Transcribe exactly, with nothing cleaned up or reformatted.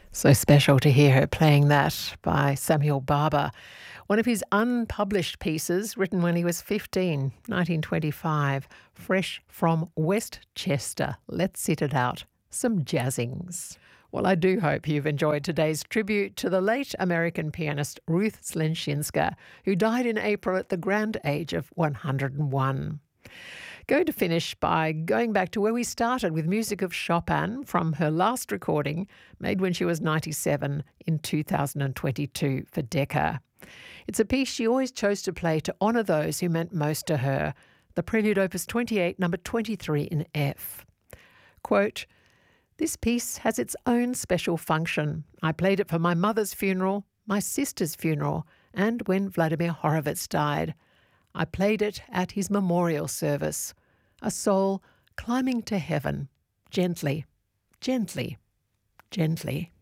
So special to hear her playing that by Samuel Barber, one of his unpublished pieces written when he was fifteen, nineteen twenty-five, fresh from Westchester. Let's sit it out. Some jazzings. Well, I do hope you've enjoyed today's tribute to the late American pianist Ruth Slinshinska, who died in April at the grand age of one hundred and one. Going to finish by going back to where we started with music of Chopin from her last recording, made when she was ninety-seven in two thousand twenty-two for Decca. It's a piece she always chose to play to honour those who meant most to her, the Prelude Opus twenty-eight, number twenty-three in F. Quote, "This piece has its own special function. I played it for my mother's funeral, my sister's funeral, and when Vladimir Horowitz died. I played it at his memorial service. A soul climbing to heaven, gently, gently, gently."